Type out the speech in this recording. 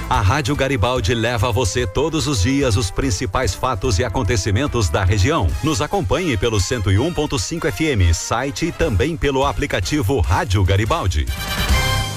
A Rádio Garibaldi leva a você todos os dias os principais fatos e acontecimentos da região. Nos acompanhe pelo 101.5 FM, site e também pelo aplicativo Rádio Garibaldi.